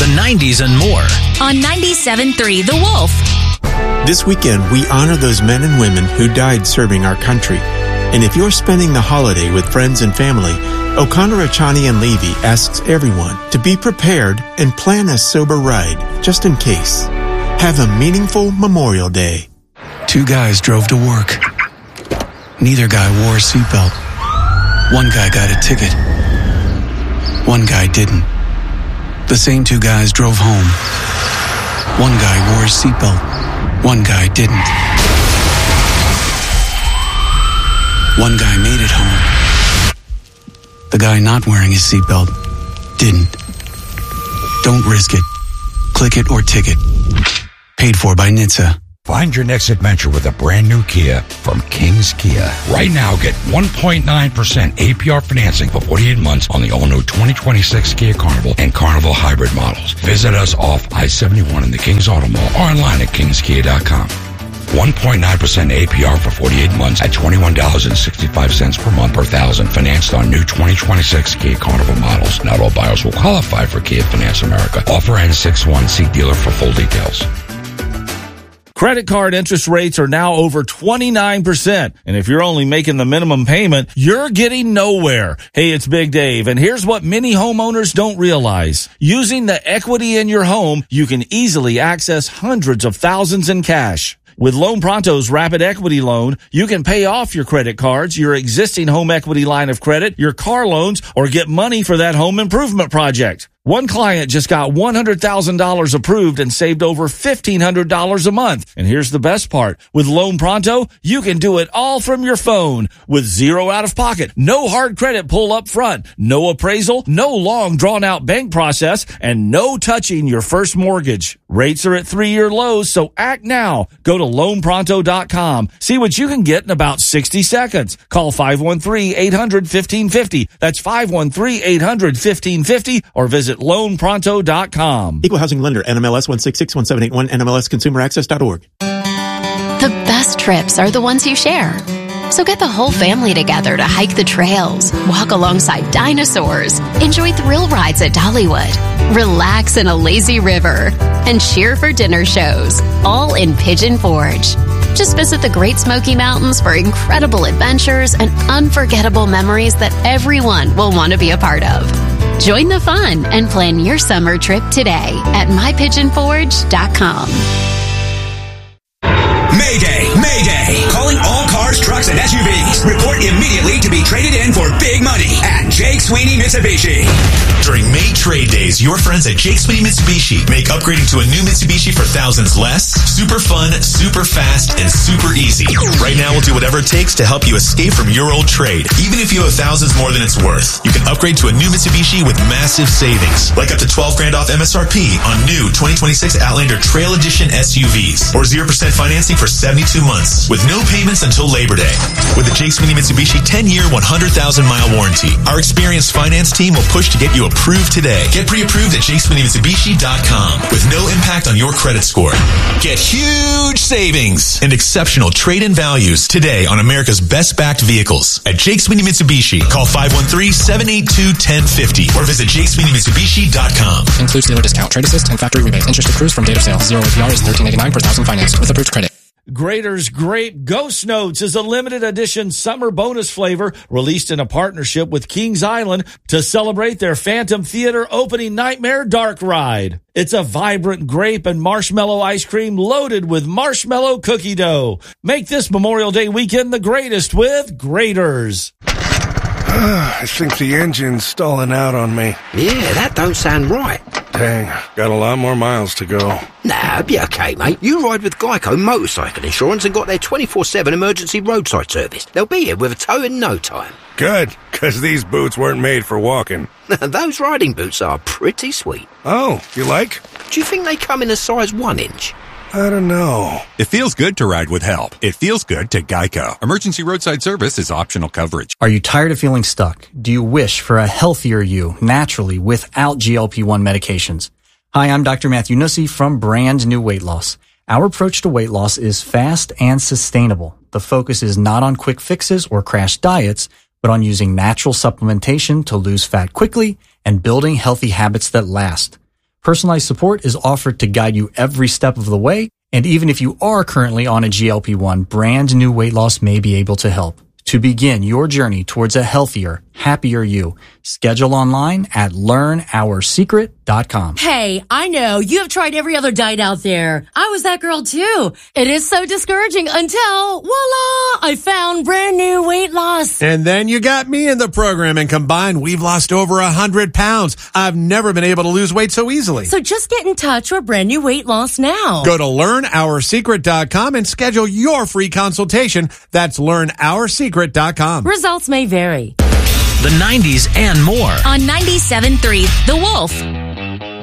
the 90s, and more. On 97.3 The Wolf. This weekend, we honor those men and women who died serving our country. And if you're spending the holiday with friends and family, O'Connor, Achani, and Levy asks everyone to be prepared and plan a sober ride, just in case. Have a meaningful Memorial Day. Two guys drove to work. Neither guy wore a seatbelt. One guy got a ticket. One guy didn't. The same two guys drove home. One guy wore his seatbelt. One guy didn't. One guy made it home. The guy not wearing his seatbelt didn't. Don't risk it. Click it or ticket. Paid for by NHTSA. Find your next adventure with a brand new Kia from King's Kia. Right now, get 1.9% APR financing for 48 months on the all-new 2026 Kia Carnival and Carnival Hybrid models. Visit us off I-71 in the Kings Auto Mall or online at kingskia.com. 1.9% APR for 48 months at $21.65 per month per thousand. Financed on new 2026 Kia Carnival models. Not all buyers will qualify for Kia Finance America. Offer ends 6/1. See dealer for full details. Credit card interest rates are now over 29%. And if you're only making the minimum payment, you're getting nowhere. Hey, it's Big Dave, and here's what many homeowners don't realize. Using the equity in your home, you can easily access hundreds of thousands in cash. With Loan Pronto's Rapid Equity Loan, you can pay off your credit cards, your existing home equity line of credit, your car loans, or get money for that home improvement project. One client just got $100,000 approved and saved over $1,500 a month. And here's the best part. With Loan Pronto, you can do it all from your phone with zero out of pocket, no hard credit pull up front, no appraisal, no long drawn out bank process, and no touching your first mortgage. Rates are at 3-year lows, so act now. Go to loanpronto.com. See what you can get in about 60 seconds. Call 513-800-1550. That's 513-800-1550 or visit loanpronto.com. Equal Housing Lender, NMLS 1661781, NMLSConsumerAccess.org. The best trips are the ones you share. So get the whole family together to hike the trails, walk alongside dinosaurs, enjoy thrill rides at Dollywood, relax in a lazy river, and cheer for dinner shows, all in Pigeon Forge. Just visit the Great Smoky Mountains for incredible adventures and unforgettable memories that everyone will want to be a part of. Join the fun and plan your summer trip today at mypigeonforge.com. Mayday! Mayday! Calling all cars, trucks, and SUVs. Report immediately to be traded in for big money at Jake Sweeney Mitsubishi. During May trade days, your friends at Jake Sweeney Mitsubishi make upgrading to a new Mitsubishi for thousands less, super fun, super fast, and super easy. Right now, we'll do whatever it takes to help you escape from your old trade. Even if you have thousands more than it's worth, you can upgrade to a new Mitsubishi with massive savings, like up to $12,000 off MSRP on new 2026 Outlander Trail Edition SUVs, or 0% financing for 72 months with no payments until Labor Day. With the Jake Sweeney Mitsubishi 10-year, 100,000-mile warranty, our experienced finance team will push to get you approved today. Get pre-approved at JakeSweeneyMitsubishi.com with no impact on your credit score. Get huge savings and exceptional trade-in values today on America's best-backed vehicles at Jake Sweeney Mitsubishi. Call 513-782-1050 or visit JakeSweeneyMitsubishi.com. Includes dealer discount, trade assist, and factory rebate. Interest accrues from date of sale. 0 APR is $13.89 per thousand financed with approved credit. Grater's Grape Ghost Notes is a limited edition summer bonus flavor released in a partnership with Kings Island to celebrate their Phantom Theater opening Nightmare Dark Ride. It's a vibrant grape and marshmallow ice cream loaded with marshmallow cookie dough. Make this Memorial Day weekend the greatest with Grater's. I think the engine's stalling out on me. Yeah, that don't sound right. Dang, got a lot more miles to go. Nah, be okay, mate. You ride with Geico Motorcycle Insurance and got their 24/7 emergency roadside service. They'll be here with a tow in no time. Good, because these boots weren't made for walking. Those riding boots are pretty sweet. Oh, you like? Do you think they come in a size 1 inch? I don't know. It feels good to ride with help. It feels good to Geico. Emergency roadside service is optional coverage. Are you tired of feeling stuck? Do you wish for a healthier you naturally without GLP-1 medications? Hi, I'm Dr. Matthew Nussi from Brand New Weight Loss. Our approach to weight loss is fast and sustainable. The focus is not on quick fixes or crash diets, but on using natural supplementation to lose fat quickly and building healthy habits that last. Personalized support is offered to guide you every step of the way, and even if you are currently on a GLP-1, Brand New Weight Loss may be able to help. To begin your journey towards a healthier, happier you, schedule online at learnoursecret.com. Hey, I know you have tried every other diet out there. I was that girl too. It is so discouraging until, voila, I found Brand New Weight Loss. And then you got me in the program, and combined, we've lost over 100 pounds. I've never been able to lose weight so easily. So just get in touch with Brand New Weight Loss now. Go to learnoursecret.com and schedule your free consultation. That's learnoursecret.com. Results may vary. The 90s and more on 97.3 The Wolf.